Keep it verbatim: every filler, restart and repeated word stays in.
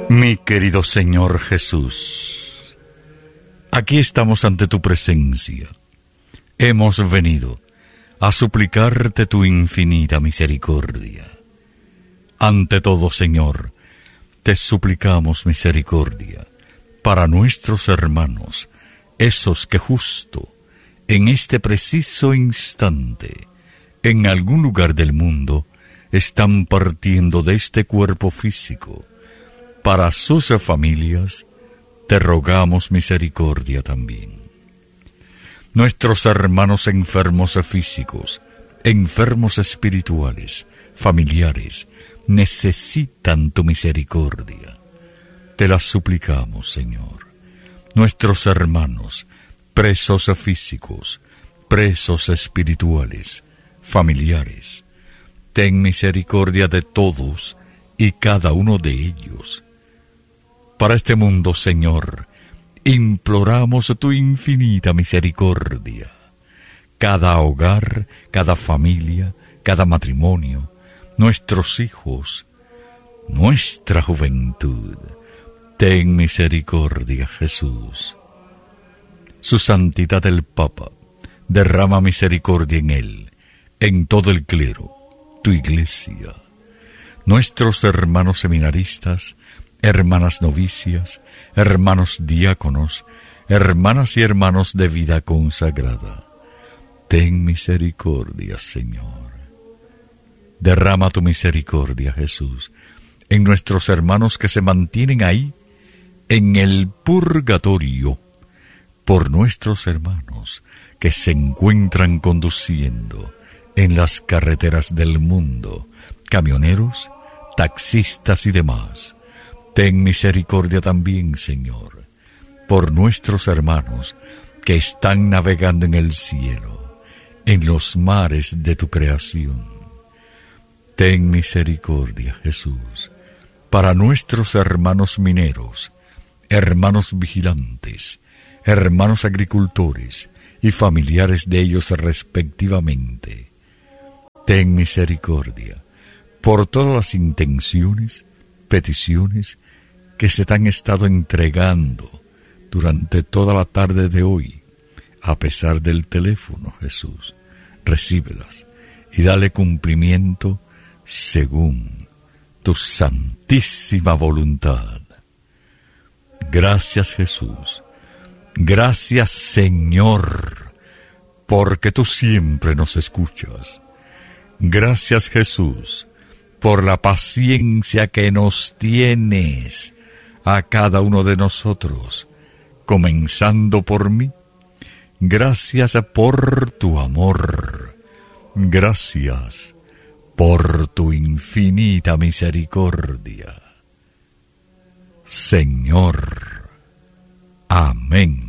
Mi querido Señor Jesús, aquí estamos ante tu presencia. Hemos venido a suplicarte tu infinita misericordia. Ante todo, Señor, te suplicamos misericordia para nuestros hermanos, esos que justo en este preciso instante, en algún lugar del mundo, están partiendo de este cuerpo físico. Para sus familias, te rogamos misericordia también. Nuestros hermanos enfermos físicos, enfermos espirituales, familiares, necesitan tu misericordia. Te la suplicamos, Señor. Nuestros hermanos, presos físicos, presos espirituales, familiares, ten misericordia de todos y cada uno de ellos. Para este mundo, Señor, imploramos tu infinita misericordia. Cada hogar, cada familia, cada matrimonio, nuestros hijos, nuestra juventud, ten misericordia, Jesús. Su santidad el Papa, derrama misericordia en él, en todo el clero, tu iglesia, nuestros hermanos seminaristas, hermanas novicias, hermanos diáconos, hermanas y hermanos de vida consagrada. Ten misericordia, Señor. Derrama tu misericordia, Jesús, en nuestros hermanos que se mantienen ahí, en el purgatorio, por nuestros hermanos que se encuentran conduciendo en las carreteras del mundo, camioneros, taxistas y demás. Ten misericordia también, Señor, por nuestros hermanos que están navegando en el cielo, en los mares de tu creación. Ten misericordia, Jesús, para nuestros hermanos mineros, hermanos vigilantes, hermanos agricultores y familiares de ellos respectivamente. Ten misericordia por todas las intenciones, peticiones que se te han estado entregando durante toda la tarde de hoy, a pesar del teléfono, Jesús. Recíbelas y dale cumplimiento según tu santísima voluntad. Gracias, Jesús. Gracias, Señor, porque tú siempre nos escuchas. Gracias, Jesús, por la paciencia que nos tienes a cada uno de nosotros, comenzando por mí. Gracias por tu amor. Gracias por tu infinita misericordia. Señor. Amén.